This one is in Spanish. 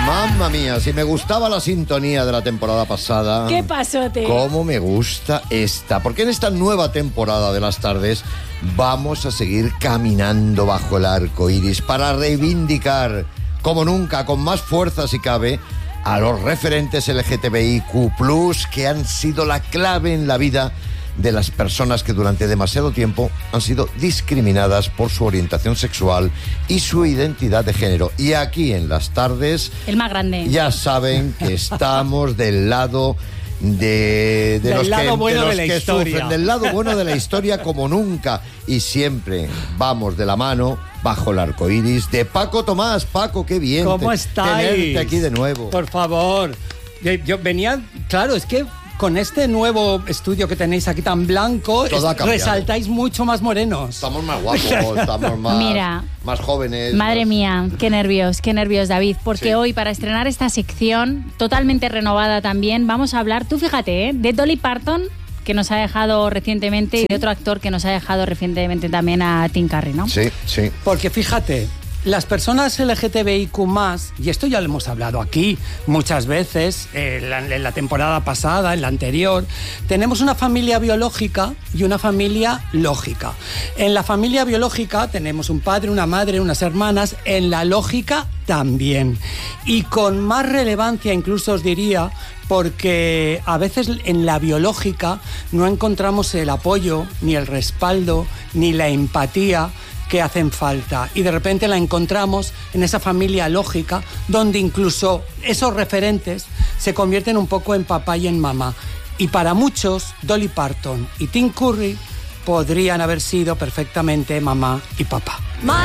Mamma mía, si me gustaba la sintonía de la temporada pasada. ¿Qué pasote? ¿Cómo me gusta esta? Porque en esta nueva temporada de las tardes vamos a seguir caminando bajo el arco iris para reivindicar, como nunca, con más fuerza si cabe, a los referentes LGTBIQ+, que han sido la clave en la vida de las personas que durante demasiado tiempo han sido discriminadas por su orientación sexual y su identidad de género. Y aquí en las tardes, el más grande, ya saben que estamos del lado de los que sufren, del lado bueno de la historia como nunca, y siempre vamos de la mano bajo el arco iris de Paco Tomás. Paco, qué bien ¿Cómo estáis? Tenerte aquí de nuevo. Por favor, yo venía, claro, es que con este nuevo estudio que tenéis aquí tan blanco, resaltáis mucho más morenos. Estamos más guapos, estamos más, Mira, más jóvenes. Madre mía, qué nervios, David, porque Sí. hoy, para estrenar esta sección totalmente renovada también, vamos a hablar, tú fíjate, de Dolly Parton, que nos ha dejado recientemente, y de otro actor que nos ha dejado recientemente también, a Tim Curry, ¿no? Sí, sí. Porque fíjate, las personas LGTBIQ+, y esto ya lo hemos hablado aquí muchas veces, en la temporada pasada, en la anterior, tenemos una familia biológica y una familia lógica. En la familia biológica tenemos un padre, una madre, unas hermanas, en la lógica también. Y con más relevancia, incluso os diría, porque a veces en la biológica no encontramos el apoyo, ni el respaldo, ni la empatía que hacen falta, y de repente la encontramos en esa familia lógica, donde incluso esos referentes se convierten un poco en papá y en mamá. Y para muchos, Dolly Parton y Tim Curry podrían haber sido perfectamente mamá y papá.